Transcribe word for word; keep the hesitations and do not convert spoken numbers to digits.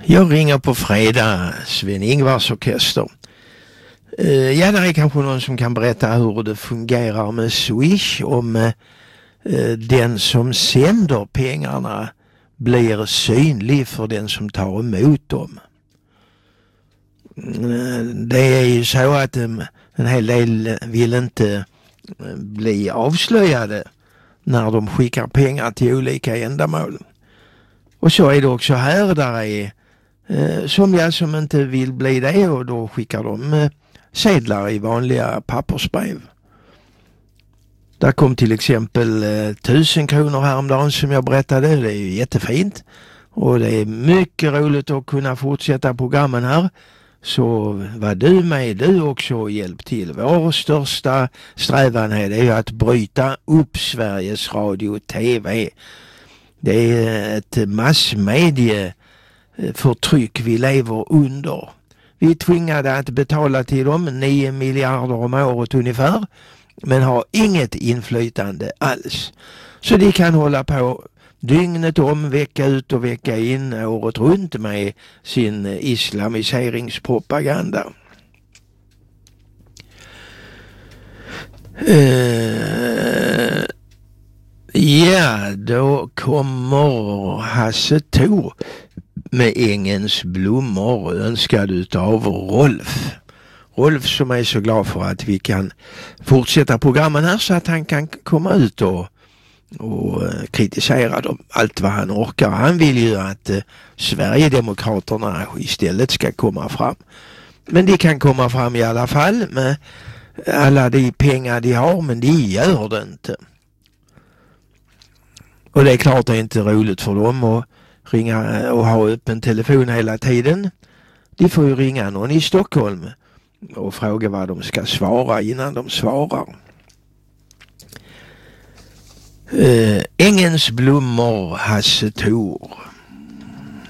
Jag ringer på fredag, Sven-Ingvars orkester. Uh, ja, det är kanske någon som kan berätta hur det fungerar med Swish om uh, den som sänder pengarna blir synlig för den som tar emot dem. Uh, det är ju så att um, en hel del vill inte uh, bli avslöjade när de skickar pengar till olika ändamål. Och så är det också här, där är eh, somliga som inte vill bli det, och då skickar de eh, sedlar i vanliga pappersbrev. Där kom till exempel eh, tusen kronor häromdagen som jag berättade. Det är ju jättefint och det är mycket roligt att kunna fortsätta programmen här. Så var du med, du också hjälp till. Vår största strävan här är ju att bryta upp Sveriges Radio och T V. Det är ett massmedieförtryck vi lever under. Vi är tvingade att betala till dem nio miljarder om året ungefär, men har inget inflytande alls. Så de kan hålla på dygnet om, vecka ut och vecka in, året runt med sin islamiseringspropaganda. Uh, ja, då kommer Hasse Thor med Ängens blommor, önskad utav Rolf. Rolf som är så glad för att vi kan fortsätta programmen här så att han kan komma ut och och kritisera dem allt vad han orkar. Han vill ju att eh, Sverigedemokraterna istället ska komma fram. Men de kan komma fram i alla fall med alla de pengar de har, men de gör det inte. Och det är klart det är inte roligt för dem att ringa och ha öppen telefon hela tiden. De får ju ringa någon i Stockholm och fråga vad de ska svara innan de svarar. Uh, Ängens blommor, Hasse Thor.